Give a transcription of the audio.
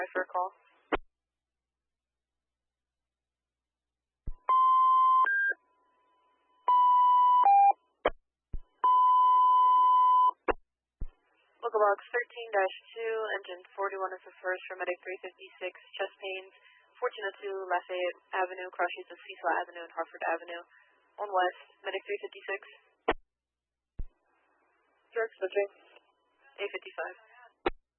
for a call. Local logs 13-2, engine 41 is the first for medic 356, chest pains, 1402 Lafayette Avenue, cross sheets of Cecil Avenue and Hartford Avenue. On west, medic 356. Direct switching. A55.